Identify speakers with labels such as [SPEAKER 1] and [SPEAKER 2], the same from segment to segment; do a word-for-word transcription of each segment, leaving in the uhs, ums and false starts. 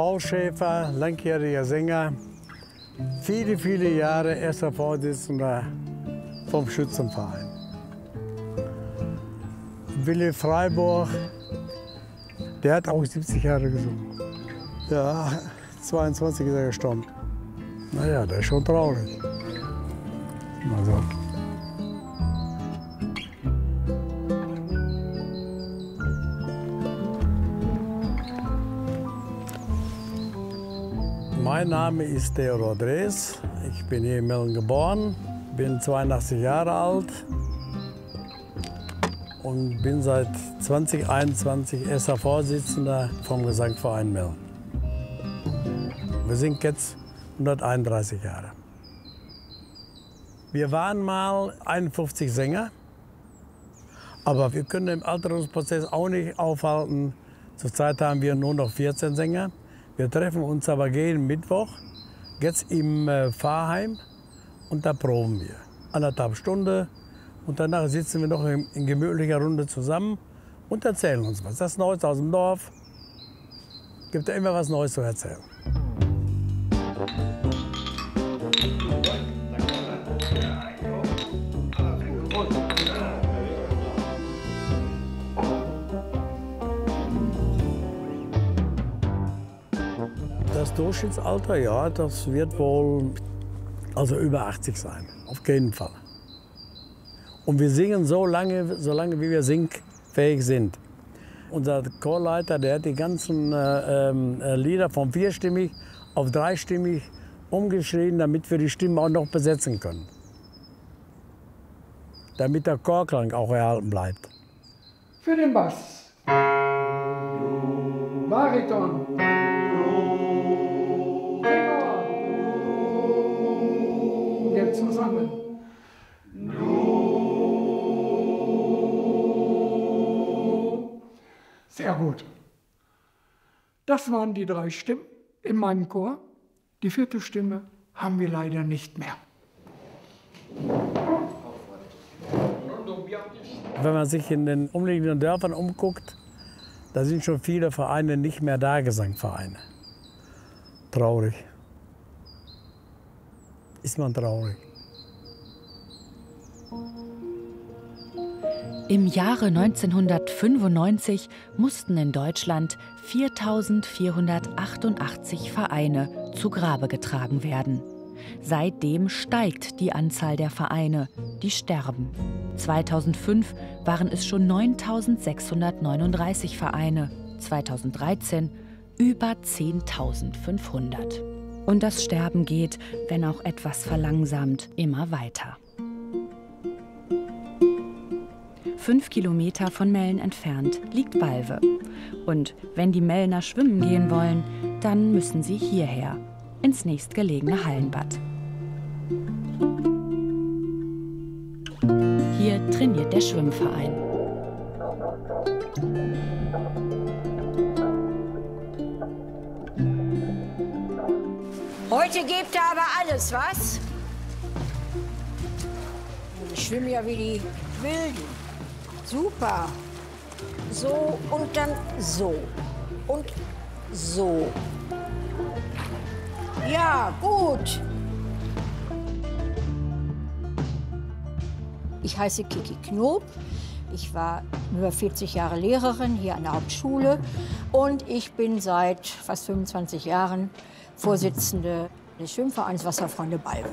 [SPEAKER 1] Paul Schäfer, langjähriger Sänger, viele, viele Jahre erster Vorsitzender vom Schützenverein. Willi Freiburg, der hat auch siebzig Jahre gesungen. Ja, zweiundzwanzig ist er gestorben. Naja, das ist schon traurig. Also. Mein Name ist Theodor Drees. Ich bin hier in Melden geboren, bin zweiundachtzig Jahre alt und bin seit zweitausendeinundzwanzig erster Vorsitzender vom Gesangverein Melden. Wir sind jetzt hunderteinunddreißig Jahre. Wir waren mal einundfünfzig Sänger, aber wir können den Alterungsprozess auch nicht aufhalten. Zurzeit haben wir nur noch vierzehn Sänger. Wir treffen uns aber jeden Mittwoch jetzt im Pfarrheim und da proben wir. Anderthalb Stunden und danach sitzen wir noch in, in gemütlicher Runde zusammen und erzählen uns was. Das Neues aus dem Dorf. Gibt ja immer was Neues zu erzählen. Das Durchschnittsalter, ja, das wird wohl also über achtzig sein, auf jeden Fall. Und wir singen so lange, so lange wie wir singfähig sind. Unser Chorleiter, der hat die ganzen äh, äh, Lieder von vierstimmig auf dreistimmig umgeschrieben, damit wir die Stimmen auch noch besetzen können. Damit der Chorklang auch erhalten bleibt.
[SPEAKER 2] Für den Bass. Bariton. Jetzt zusammen. Sehr gut. Das waren die drei Stimmen in meinem Chor. Die vierte Stimme haben wir leider nicht mehr.
[SPEAKER 1] Wenn man sich in den umliegenden Dörfern umguckt, da sind schon viele Vereine nicht mehr da, Gesangvereine. Traurig. Ist man traurig.
[SPEAKER 3] Im Jahre neunzehnhundertfünfundneunzig mussten in Deutschland viertausendvierhundertachtundachtzig Vereine zu Grabe getragen werden. Seitdem steigt die Anzahl der Vereine, die sterben. zweitausendfünf waren es schon neuntausendsechshundertneununddreißig Vereine, zweitausenddreizehn über zehntausendfünfhundert. Und das Sterben geht, wenn auch etwas verlangsamt, immer weiter. Fünf Kilometer von Mellen entfernt liegt Balve. Und wenn die Mellner schwimmen gehen wollen, dann müssen sie hierher, ins nächstgelegene Hallenbad. Hier trainiert der Schwimmverein.
[SPEAKER 4] Heute gebt ihr aber alles, was? Ich schwimme ja wie die Wilden. Super. So und dann so. Und so. Ja, gut. Ich heiße Kiki Knob. Ich war über vierzig Jahre Lehrerin hier an der Hauptschule. Und ich bin seit fast fünfundzwanzig Jahren Vorsitzende des Schwimmvereins Wasserfreunde Balve.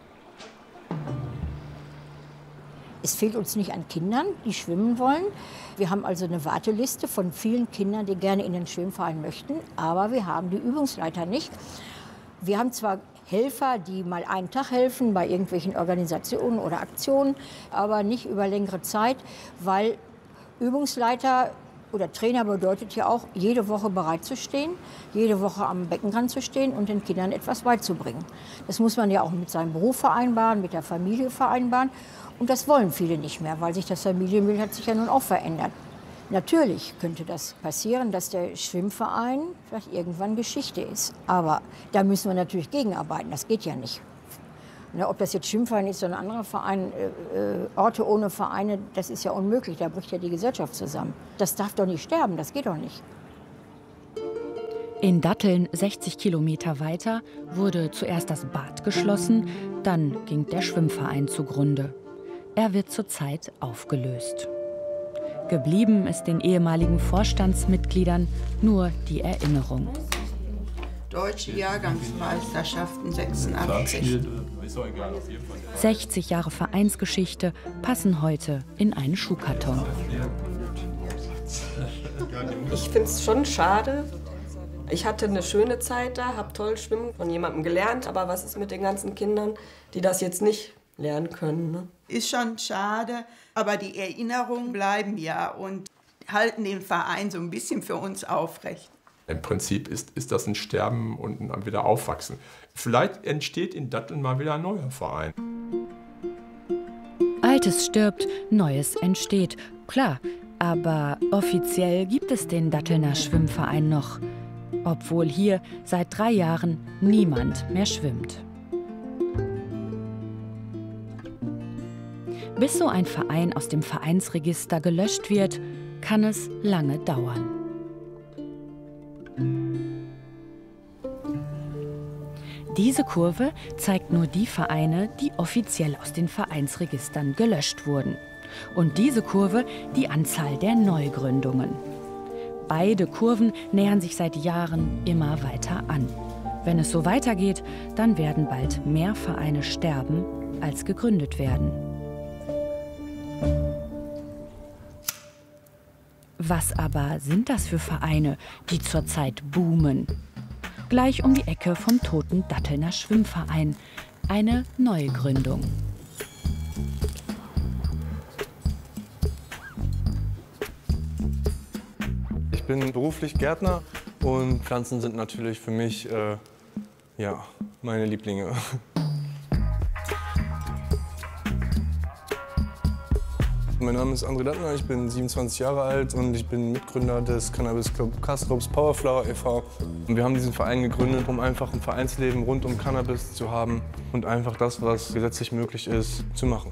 [SPEAKER 4] Es fehlt uns nicht an Kindern, die schwimmen wollen. Wir haben also eine Warteliste von vielen Kindern, die gerne in den Schwimmverein möchten. Aber wir haben die Übungsleiter nicht. Wir haben zwar Helfer, die mal einen Tag helfen bei irgendwelchen Organisationen oder Aktionen, aber nicht über längere Zeit, weil Übungsleiter oder Trainer bedeutet ja auch, jede Woche bereit zu stehen, jede Woche am Beckenrand zu stehen und den Kindern etwas beizubringen. Das muss man ja auch mit seinem Beruf vereinbaren, mit der Familie vereinbaren. Und das wollen viele nicht mehr, weil sich das Familienbild hat sich ja nun auch verändert. Natürlich könnte das passieren, dass der Schwimmverein vielleicht irgendwann Geschichte ist. Aber da müssen wir natürlich gegenarbeiten, das geht ja nicht. Ne, ob das jetzt Schwimmverein ist oder ein anderer Verein, äh, Orte ohne Vereine, das ist ja unmöglich, da bricht ja die Gesellschaft zusammen. Das darf doch nicht sterben, das geht doch nicht.
[SPEAKER 3] In Datteln, sechzig Kilometer weiter, wurde zuerst das Bad geschlossen, dann ging der Schwimmverein zugrunde. Er wird zurzeit aufgelöst. Geblieben ist den ehemaligen Vorstandsmitgliedern nur die Erinnerung.
[SPEAKER 5] Deutsche Jahrgangsmeisterschaften sechsundachtzig.
[SPEAKER 3] sechzig Jahre Vereinsgeschichte passen heute in einen Schuhkarton.
[SPEAKER 6] Ich finde es schon schade. Ich hatte eine schöne Zeit da, habe toll schwimmen von jemandem gelernt. Aber was ist mit den ganzen Kindern, die das jetzt nicht lernen können? Ne?
[SPEAKER 5] Ist schon schade, aber die Erinnerungen bleiben ja und halten den Verein so ein bisschen für uns aufrecht.
[SPEAKER 7] Im Prinzip ist, ist das ein Sterben und ein wieder Aufwachsen. Vielleicht entsteht in Datteln mal wieder ein neuer Verein.
[SPEAKER 3] Altes stirbt, Neues entsteht. Klar, aber offiziell gibt es den Dattelner Schwimmverein noch. Obwohl hier seit drei Jahren niemand mehr schwimmt. Bis so ein Verein aus dem Vereinsregister gelöscht wird, kann es lange dauern. Diese Kurve zeigt nur die Vereine, die offiziell aus den Vereinsregistern gelöscht wurden. Und diese Kurve die Anzahl der Neugründungen. Beide Kurven nähern sich seit Jahren immer weiter an. Wenn es so weitergeht, dann werden bald mehr Vereine sterben, als gegründet werden. Was aber sind das für Vereine, die zurzeit boomen? Gleich um die Ecke vom toten Dattelner Schwimmverein. Eine Neugründung.
[SPEAKER 8] Ich bin beruflich Gärtner und Pflanzen sind natürlich für mich äh, ja, meine Lieblinge. Mein Name ist André Dattner, ich bin siebenundzwanzig Jahre alt und ich bin Mitgründer des Cannabis Club Castrops Powerflower e V Und wir haben diesen Verein gegründet, um einfach ein Vereinsleben rund um Cannabis zu haben und einfach das, was gesetzlich möglich ist, zu machen.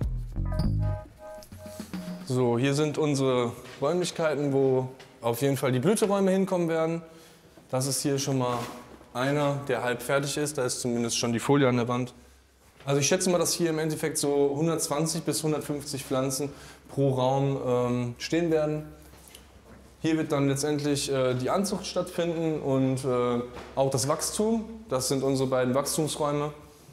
[SPEAKER 8] So, hier sind unsere Räumlichkeiten, wo auf jeden Fall die Blüteräume hinkommen werden. Das ist hier schon mal einer, der halb fertig ist. Da ist zumindest schon die Folie an der Wand. Also ich schätze mal, dass hier im Endeffekt so hundertzwanzig bis hundertfünfzig Pflanzen pro Raum ähm, stehen werden. Hier wird dann letztendlich äh, die Anzucht stattfinden und äh, auch das Wachstum. Das sind unsere beiden Wachstumsräume.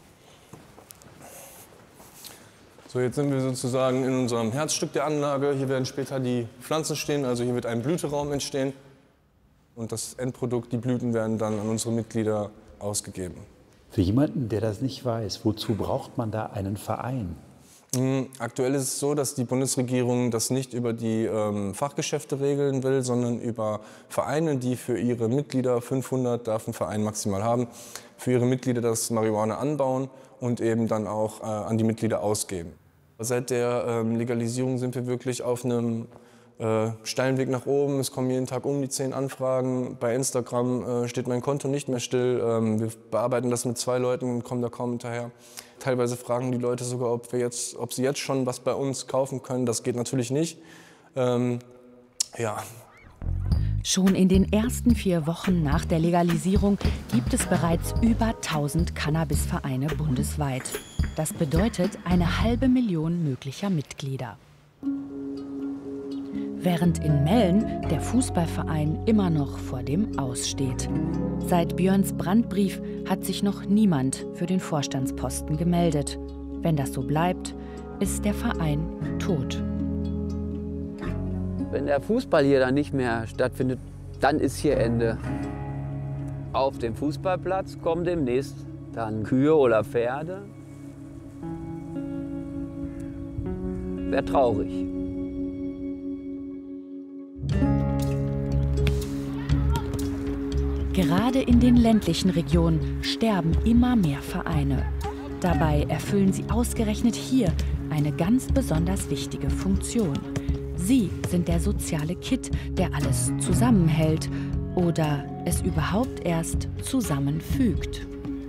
[SPEAKER 8] So, jetzt sind wir sozusagen in unserem Herzstück der Anlage. Hier werden später die Pflanzen stehen, also hier wird ein Blüteraum entstehen. Und das Endprodukt, die Blüten, werden dann an unsere Mitglieder ausgegeben.
[SPEAKER 9] Für jemanden, der das nicht weiß, wozu braucht man da einen Verein?
[SPEAKER 8] Aktuell ist es so, dass die Bundesregierung das nicht über die ähm, Fachgeschäfte regeln will, sondern über Vereine, die für ihre Mitglieder, fünfhundert darf ein Verein maximal haben, für ihre Mitglieder das Marihuana anbauen und eben dann auch äh, an die Mitglieder ausgeben. Seit der ähm, Legalisierung sind wir wirklich auf einem äh, steilen Weg nach oben. Es kommen jeden Tag um die zehn Anfragen. Bei Instagram äh, steht mein Konto nicht mehr still. Ähm, wir bearbeiten das mit zwei Leuten und kommen da kaum hinterher. Teilweise fragen die Leute sogar, ob, wir jetzt, ob sie jetzt schon was bei uns kaufen können. Das geht natürlich nicht. Ähm, ja.
[SPEAKER 3] Schon in den ersten vier Wochen nach der Legalisierung gibt es bereits über tausend Cannabisvereine bundesweit. Das bedeutet eine halbe Million möglicher Mitglieder. Während in Mellen der Fußballverein immer noch vor dem Aus steht. Seit Björns Brandbrief hat sich noch niemand für den Vorstandsposten gemeldet. Wenn das so bleibt, ist der Verein tot.
[SPEAKER 10] Wenn der Fußball hier dann nicht mehr stattfindet, dann ist hier Ende. Auf dem Fußballplatz kommen demnächst dann Kühe oder Pferde. Wäre traurig.
[SPEAKER 3] Gerade in den ländlichen Regionen sterben immer mehr Vereine. Dabei erfüllen sie ausgerechnet hier eine ganz besonders wichtige Funktion. Sie sind der soziale Kitt, der alles zusammenhält oder es überhaupt erst zusammenfügt.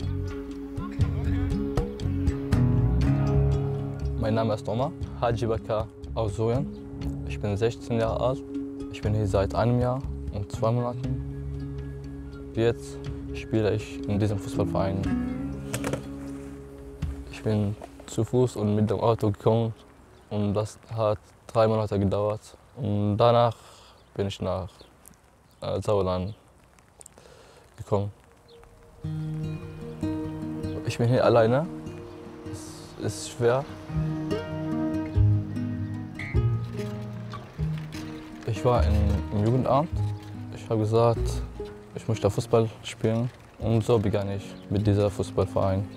[SPEAKER 11] Mein Name ist Omar Haji Bakar aus Syrien. Ich bin sechzehn Jahre alt. Ich bin hier seit einem Jahr und zwei Monaten. Jetzt spiele ich in diesem Fußballverein. Ich bin zu Fuß und mit dem Auto gekommen und das hat drei Monate gedauert. Und danach bin ich nach äh, Sauerland gekommen. Ich bin hier alleine. Es ist schwer. Ich war in, im Jugendamt. Ich habe gesagt, ich möchte Fußball spielen. Und so begann ich mit diesem Fußballverein.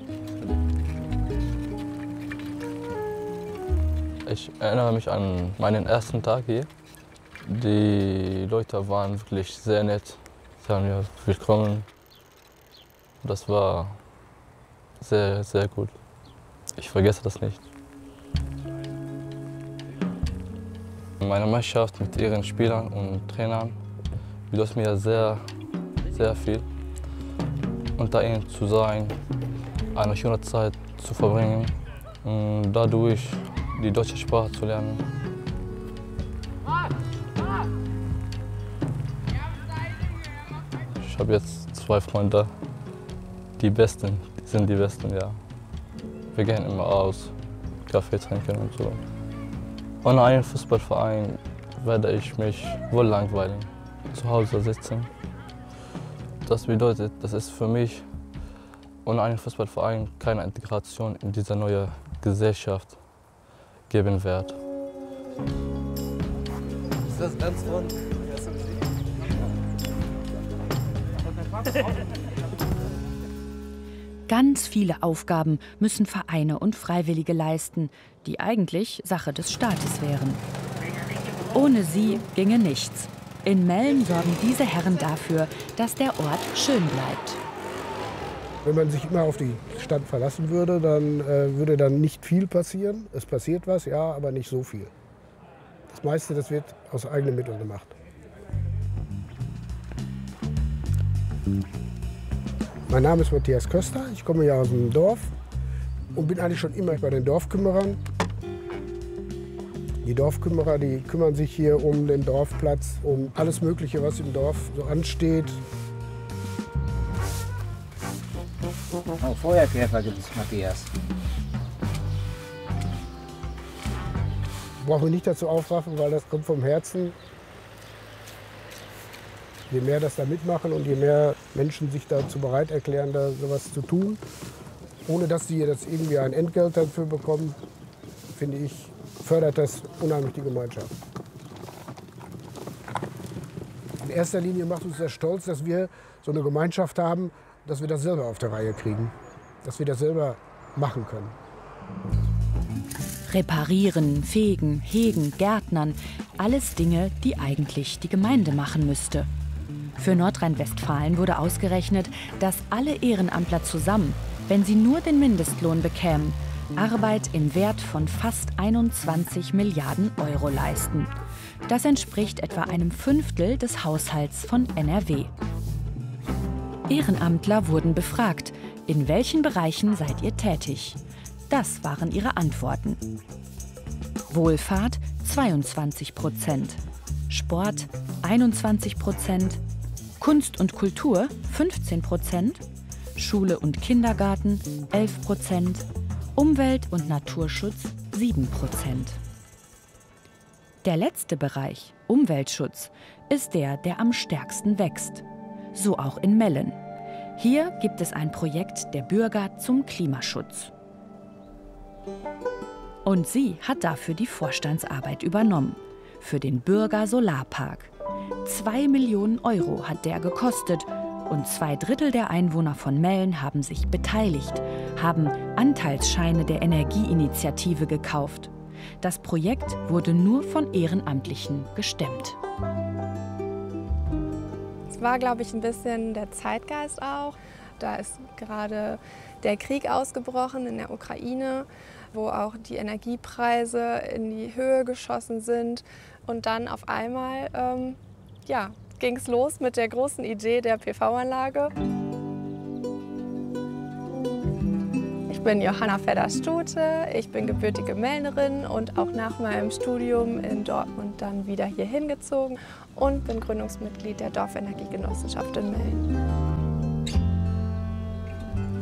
[SPEAKER 11] Ich erinnere mich an meinen ersten Tag hier. Die Leute waren wirklich sehr nett. Sie haben mir willkommen. Das war sehr, sehr gut. Ich vergesse das nicht. Meine Mannschaft mit ihren Spielern und Trainern bedeutet mir sehr, sehr viel. Unter ihnen zu sein, eine schöne Zeit zu verbringen und dadurch die deutsche Sprache zu lernen. Ich habe jetzt zwei Freunde, die Besten, die sind die Besten, ja. Wir gehen immer aus, Kaffee trinken und so. Ohne einen Fußballverein werde ich mich wohl langweilen, zu Hause sitzen. Das bedeutet, das ist für mich ohne einen Fußballverein keine Integration in diese neue Gesellschaft geben wird.
[SPEAKER 12] Ist das ganz von?
[SPEAKER 3] Ganz viele Aufgaben müssen Vereine und Freiwillige leisten, die eigentlich Sache des Staates wären. Ohne sie ginge nichts. In Mellen sorgen diese Herren dafür, dass der Ort schön bleibt.
[SPEAKER 13] Wenn man sich immer auf die Stadt verlassen würde, dann äh, würde dann nicht viel passieren. Es passiert was, ja, aber nicht so viel. Das meiste, das wird aus eigenen Mitteln gemacht. Mein Name ist Matthias Köster, ich komme ja aus dem Dorf und bin eigentlich schon immer bei den Dorfkümmerern. Die Dorfkümmerer, die kümmern sich hier um den Dorfplatz, um alles Mögliche, was im Dorf so ansteht.
[SPEAKER 12] Oh, Feuerkäfer gibt es, Matthias.
[SPEAKER 13] Ich brauche mich nicht dazu aufraffen, weil das kommt vom Herzen. Je mehr das da mitmachen und je mehr Menschen sich dazu bereit erklären, da sowas zu tun, ohne dass sie das irgendwie ein Entgelt dafür bekommen, finde ich, fördert das unheimlich die Gemeinschaft. In erster Linie macht uns das stolz, dass wir so eine Gemeinschaft haben, dass wir das selber auf der Reihe kriegen, dass wir das selber machen können.
[SPEAKER 3] Reparieren, fegen, hegen, gärtnern, alles Dinge, die eigentlich die Gemeinde machen müsste. Für Nordrhein-Westfalen wurde ausgerechnet, dass alle Ehrenamtler zusammen, wenn sie nur den Mindestlohn bekämen, Arbeit im Wert von fast einundzwanzig Milliarden Euro leisten. Das entspricht etwa einem Fünftel des Haushalts von N R W. Ehrenamtler wurden befragt, in welchen Bereichen seid ihr tätig? Das waren ihre Antworten. Wohlfahrt zweiundzwanzig Prozent, Sport einundzwanzig Prozent, Kunst und Kultur fünfzehn Prozent, Schule und Kindergarten elf Prozent, Umwelt- und Naturschutz sieben Prozent. Der letzte Bereich, Umweltschutz, ist der, der am stärksten wächst. So auch in Mellen. Hier gibt es ein Projekt der Bürger zum Klimaschutz. Und sie hat dafür die Vorstandsarbeit übernommen. Für den Bürger Solarpark. Zwei Millionen Euro hat der gekostet. Und zwei Drittel der Einwohner von Mellen haben sich beteiligt, haben Anteilsscheine der Energieinitiative gekauft. Das Projekt wurde nur von Ehrenamtlichen gestemmt.
[SPEAKER 14] Es war, glaube ich, ein bisschen der Zeitgeist auch. Da ist gerade der Krieg ausgebrochen in der Ukraine, wo auch die Energiepreise in die Höhe geschossen sind. Und dann auf einmal ähm, ja, ging es los mit der großen Idee der P V-Anlage. Ich bin Johanna Fedder-Stute, ich bin gebürtige Mellnerin und auch nach meinem Studium in Dortmund dann wieder hier hingezogen und bin Gründungsmitglied der Dorfenergiegenossenschaft in Mellen.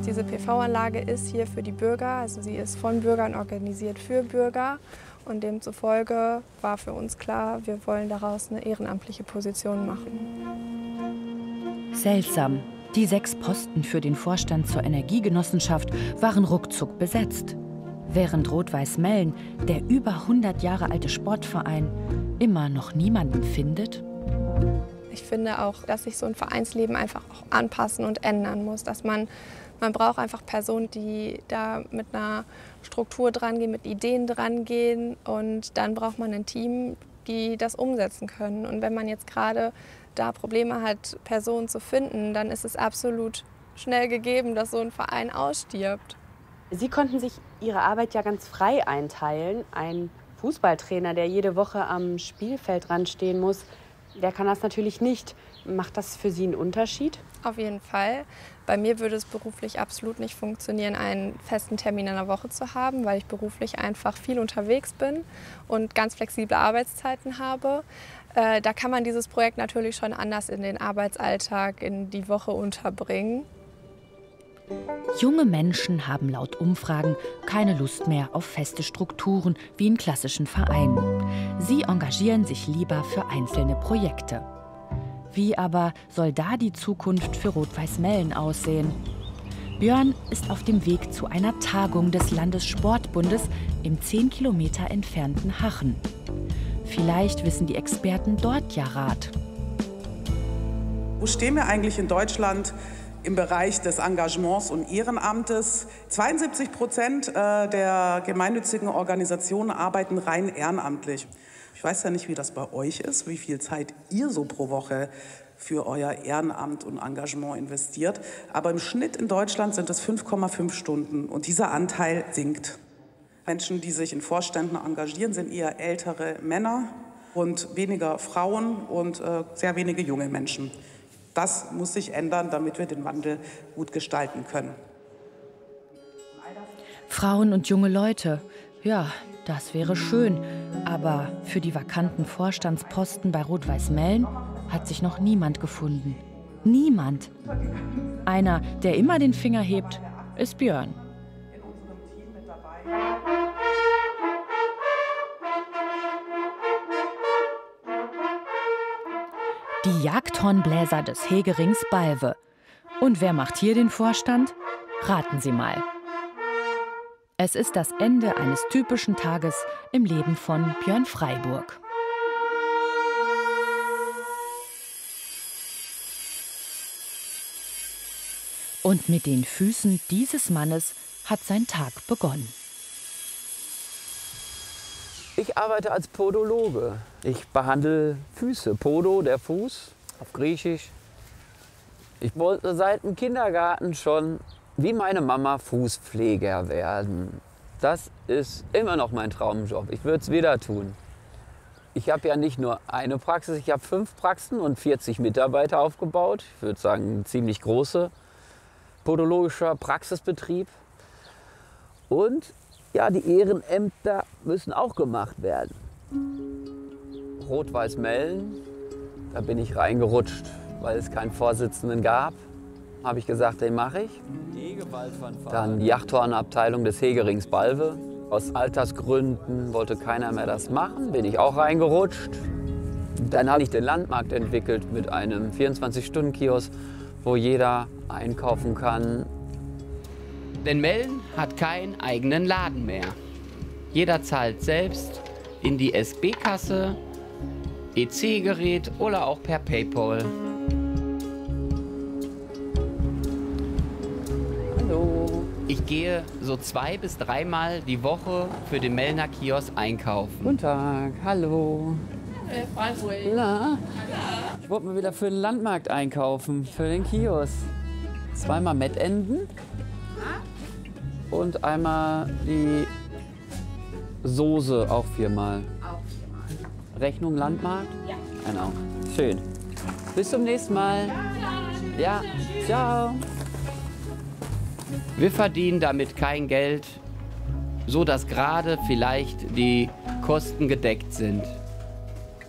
[SPEAKER 14] Diese P V-Anlage ist hier für die Bürger, also sie ist von Bürgern organisiert für Bürger. Und demzufolge war für uns klar, wir wollen daraus eine ehrenamtliche Position machen.
[SPEAKER 3] Seltsam. Die sechs Posten für den Vorstand zur Energiegenossenschaft waren ruckzuck besetzt. Während Rot-Weiß-Mellen, der über hundert Jahre alte Sportverein, immer noch niemanden findet.
[SPEAKER 14] Ich finde auch, dass sich so ein Vereinsleben einfach auch anpassen und ändern muss. Dass man, man braucht einfach Personen, die da mit einer Struktur dran gehen, mit Ideen dran gehen. Und dann braucht man ein Team, die das umsetzen können. Und wenn man jetzt gerade da Probleme hat, Personen zu finden, dann ist es absolut schnell gegeben, dass so ein Verein ausstirbt.
[SPEAKER 15] Sie konnten sich Ihre Arbeit ja ganz frei einteilen. Ein Fußballtrainer, der jede Woche am Spielfeldrand stehen muss, der kann das natürlich nicht. Macht das für Sie einen Unterschied?
[SPEAKER 14] Auf jeden Fall. Bei mir würde es beruflich absolut nicht funktionieren, einen festen Termin in der Woche zu haben, weil ich beruflich einfach viel unterwegs bin und ganz flexible Arbeitszeiten habe. Äh, da kann man dieses Projekt natürlich schon anders in den Arbeitsalltag, in die Woche unterbringen.
[SPEAKER 3] Junge Menschen haben laut Umfragen keine Lust mehr auf feste Strukturen wie in klassischen Vereinen. Sie engagieren sich lieber für einzelne Projekte. Wie aber soll da die Zukunft für Rot-Weiß-Mellen aussehen? Björn ist auf dem Weg zu einer Tagung des Landessportbundes im zehn Kilometer entfernten Hachen. Vielleicht wissen die Experten dort ja Rat.
[SPEAKER 16] Wo stehen wir eigentlich in Deutschland im Bereich des Engagements und Ehrenamtes? zweiundsiebzig Prozent der gemeinnützigen Organisationen arbeiten rein ehrenamtlich. Ich weiß ja nicht, wie das bei euch ist, wie viel Zeit ihr so pro Woche für euer Ehrenamt und Engagement investiert. Aber im Schnitt in Deutschland sind es fünf Komma fünf Stunden und dieser Anteil sinkt. Menschen, die sich in Vorständen engagieren, sind eher ältere Männer und weniger Frauen und äh, sehr wenige junge Menschen. Das muss sich ändern, damit wir den Wandel gut gestalten können.
[SPEAKER 3] Frauen und junge Leute, ja, das wäre schön. Aber für die vakanten Vorstandsposten bei Rot-Weiß-Mellen hat sich noch niemand gefunden. Niemand. Einer, der immer den Finger hebt, ist Björn. Die Jagdhornbläser des Hegerings Balve. Und wer macht hier den Vorstand? Raten Sie mal. Es ist das Ende eines typischen Tages im Leben von Björn Freiburg. Und mit den Füßen dieses Mannes hat sein Tag begonnen.
[SPEAKER 10] Ich arbeite als Podologe. Ich behandle Füße. Podo, der Fuß, auf Griechisch. Ich wollte seit dem Kindergarten schon, wie meine Mama, Fußpfleger werden. Das ist immer noch mein Traumjob. Ich würde es wieder tun. Ich habe ja nicht nur eine Praxis, ich habe fünf Praxen und vierzig Mitarbeiter aufgebaut. Ich würde sagen, ein ziemlich großer podologischer Praxisbetrieb. Und ja, die Ehrenämter müssen auch gemacht werden. Rot-Weiß-Mellen, da bin ich reingerutscht, weil es keinen Vorsitzenden gab. Habe ich gesagt, den mache ich. Dann die Jagdhornabteilung des Hegerings Balve. Aus Altersgründen wollte keiner mehr das machen, bin ich auch reingerutscht. Dann habe ich den Landmarkt entwickelt mit einem vierundzwanzig-Stunden-Kiosk, wo jeder einkaufen kann.
[SPEAKER 17] Denn Mellen hat keinen eigenen Laden mehr. Jeder zahlt selbst in die S B-Kasse, E C-Gerät oder auch per PayPal.
[SPEAKER 10] Hallo.
[SPEAKER 17] Ich gehe so zwei bis dreimal die Woche für den Mellner Kiosk einkaufen.
[SPEAKER 10] Guten Tag, hallo.
[SPEAKER 18] Äh, Freiburg.
[SPEAKER 10] Na, ich wollte mal wieder für den Landmarkt einkaufen, für den Kiosk. Zweimal Mettenden und einmal die Soße, auch viermal.
[SPEAKER 18] Auch viermal.
[SPEAKER 10] Rechnung Landmarkt?
[SPEAKER 18] Ja.
[SPEAKER 10] Genau. Schön. Bis zum nächsten Mal. Ja, ciao.
[SPEAKER 17] Wir verdienen damit kein Geld, so dass gerade vielleicht die Kosten gedeckt sind.